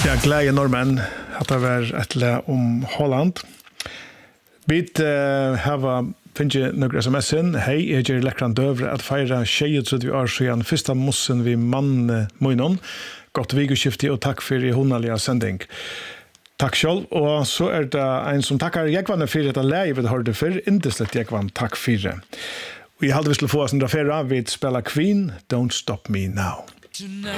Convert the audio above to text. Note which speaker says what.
Speaker 1: Ja, glädje norrmän att det var ett lä om Holland. Vi har finnst några SMS-en. Hei, jeg gjør lekkran døvre at feira 23 år siden første mossen vi mann Moinon. Godt vigeskifte og takk for hundalige sending. Takk selv. Og så det en som takkar Jekvanne for dette leie vi hørte for. Indeslett Jekvann, takk for det. Og jeg hadde vi skulle få oss en rafera. Vi spiller Queen, Don't Stop Me Now.